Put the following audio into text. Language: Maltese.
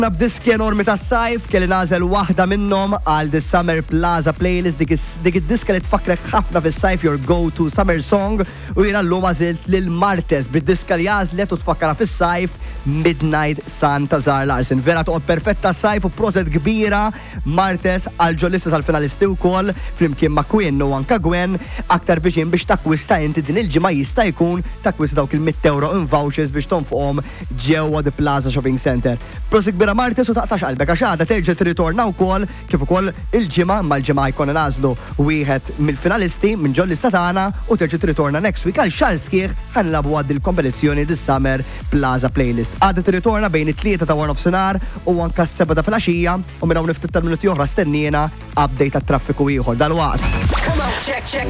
B'diski enormi tas-sajf kelli nażel waħda minnhom għal the Summer Plaza playlist dik id-diska li tfakrek ħafna fis-sajf your go-to summer song u jiena llum għażilt lil Martes bid-diska li għażlet u tfakkara fis-sajf Midnight Sun ta' Zara Larsson. Vera toqgħod perfetta s-sajf u proset kbira Martes għal ġolista tal-finalisti wkoll flimkien ma' Queen u anka Gwen aktar viċin biex takwista inti din il-ġimgħa jista' jkun takwista dawk il-€100 in vouchers biex tonfoqhom ġewwa the Plaza Shopping Center. Prosi kbira Martes u taqtax qalbek għax għadha terġa' tirritorna wkoll kif ukoll il-ġimgħa mal-ġimgħa jkollna nażlu wieħed mill-finalisti minn ġol-lista tagħna u terġa' tirritorna next week għal xahar sħiħ ħanilagħbu għad il-kompetizzjoni the Summer Plaza Playlist. Għadha tirritorna bejn it-3 ta' war nofsinhar u anke s-7 ta' filgħaxija u minn hawn ftit tal-minuti oħra stennina update tat-traffiku ieħor dal-waqt. Check